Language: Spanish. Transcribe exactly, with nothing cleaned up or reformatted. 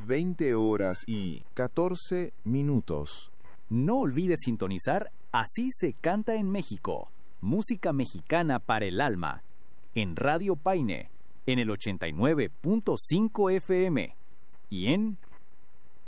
veinte horas y catorce minutos. No olvides sintonizar Así se canta en México, música mexicana para el alma, en Radio Paine, en el ochenta y nueve punto cinco F M y en